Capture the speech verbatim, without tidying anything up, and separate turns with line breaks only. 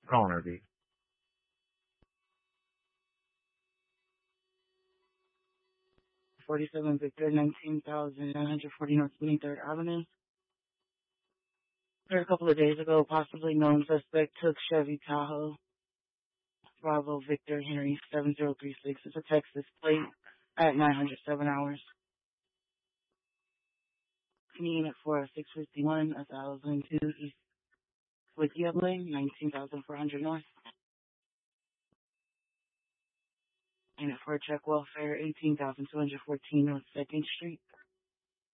Carnaby.
forty-seven Victor, nineteen thousand nine hundred forty North twenty-third Avenue. Here a couple of days ago, possibly known suspect took Chevy Tahoe, Bravo Victor Henry seven zero three six. It's a Texas plate at nine hundred seven hours. Unit for six fifty-one, one thousand two East Wickiup Lane, nineteen thousand four hundred North. Unit for check welfare, eighteen thousand two hundred fourteen North second Street.